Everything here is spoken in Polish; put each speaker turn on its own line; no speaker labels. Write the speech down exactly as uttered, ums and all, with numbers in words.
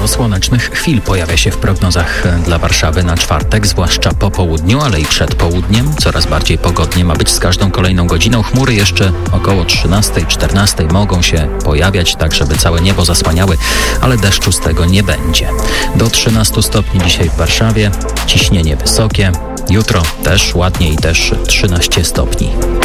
Sporo słonecznych chwil pojawia się w prognozach dla Warszawy na czwartek, zwłaszcza po południu, ale i przed południem. Coraz bardziej pogodnie ma być z każdą kolejną godziną. Chmury jeszcze około trzynastej, czternastej mogą się pojawiać, tak żeby całe niebo zasłaniały, ale deszczu z tego nie będzie. Do trzynastu stopni dzisiaj w Warszawie, ciśnienie wysokie. Jutro też ładnie i też trzynaście stopni.